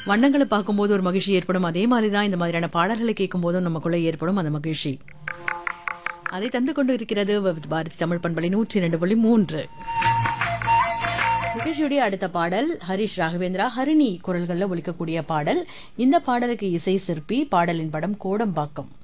வண்ணங்களை பார்க்கும்போது ஒரு மகிழ்ச்சி ஏற்படும். அதே மாதிரி தான் இந்த மாதிரியான பாடல்களை கேட்கும் போதும் நமக்குள்ள ஏற்படும் அந்த மகிழ்ச்சி. அதை தந்து கொண்டு இருக்கிறது பாரதி தமிழ் பண்பலை 102.3. நிகழ்ச்சியுடைய அடுத்த பாடல் ஹரிஷ் ராகவேந்திரா ஹரிணி குரல்களில் ஒலிக்கக்கூடிய பாடல். இந்த பாடலுக்கு இசை சிற்பி, பாடலின் படம் கோடம்பாக்கம்.